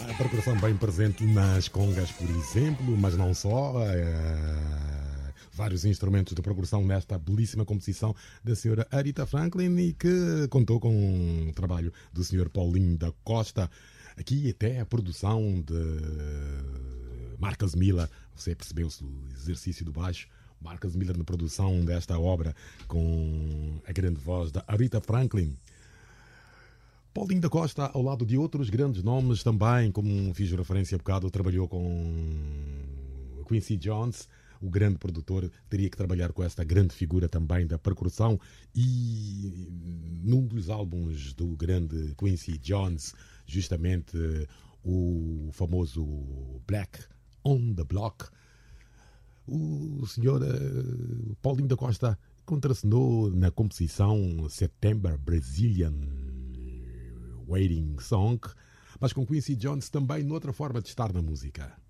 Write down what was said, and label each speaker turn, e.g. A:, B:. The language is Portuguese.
A: A percussão bem presente nas congas, por exemplo, mas não só. Vários instrumentos de percussão nesta belíssima composição da senhora Aretha Franklin e que contou com o trabalho do senhor Paulinho da Costa. Aqui até a produção de Marcus Miller, você percebeu-se o exercício do baixo. Marcus Miller na produção desta obra com a grande voz da Aretha Franklin. Paulinho da Costa, ao lado de outros grandes nomes também, como fiz referência há bocado, trabalhou com Quincy Jones, o grande produtor, teria que trabalhar com esta grande figura também da percussão. E num dos álbuns do grande Quincy Jones, justamente o famoso Black on the Block, o senhor Paulinho da Costa contracenou na composição September Brazilian Waiting Song, mas com Quincy Jones também noutra forma de estar na música.